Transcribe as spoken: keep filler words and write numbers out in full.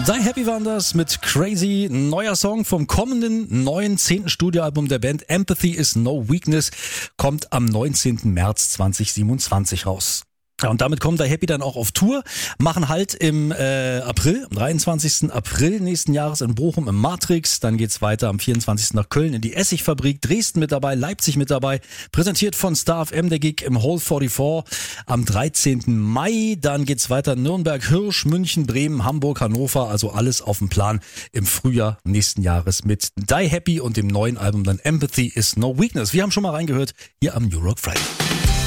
Die Happy waren das mit Crazy, neuer Song vom kommenden neuen zehnten Studioalbum der Band. Empathy is no weakness, kommt am neunzehnten März zweitausendsiebenundzwanzig raus. Ja, und damit kommen Die Happy dann auch auf Tour, machen halt im äh, April, am dreiundzwanzigsten April nächsten Jahres in Bochum im Matrix, dann geht's weiter am vierundzwanzigsten nach Köln in die Essigfabrik, Dresden mit dabei, Leipzig mit dabei, präsentiert von Star F M der Gig im Hall vierundvierzig am dreizehnten Mai, dann geht's weiter Nürnberg, Hirsch, München, Bremen, Hamburg, Hannover, also alles auf dem Plan im Frühjahr nächsten Jahres mit Die Happy und dem neuen Album dann Empathy is no weakness. Wir haben schon mal reingehört hier am New Rock Friday.